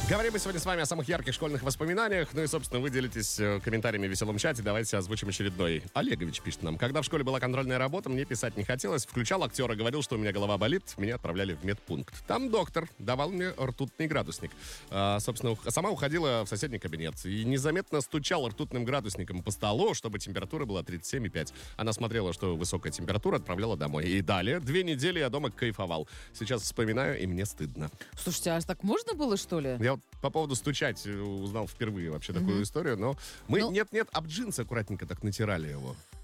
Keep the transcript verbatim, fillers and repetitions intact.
Говорим мы сегодня с вами о самых ярких школьных воспоминаниях. Ну и, собственно, вы делитесь э, комментариями в веселом чате. Давайте озвучим очередной. Олегович пишет нам. Когда в школе была контрольная работа, мне писать не хотелось. Включал актера, говорил, что у меня голова болит. Меня отправляли в медпункт. Там доктор давал мне ртутный градусник. А, собственно, ух- сама уходила в соседний кабинет. И незаметно стучал ртутным градусником по столу, чтобы температура была тридцать семь и пять. Она смотрела, что высокая температура, отправляла домой. И далее две недели я дома кайфовал. Сейчас вспоминаю, и мне стыдно. Слушайте, а так можно было, что ли? Я вот по поводу стучать э, узнал впервые вообще такую историю, но мы Ну- нет-нет, об джинсы аккуратненько так натирали его.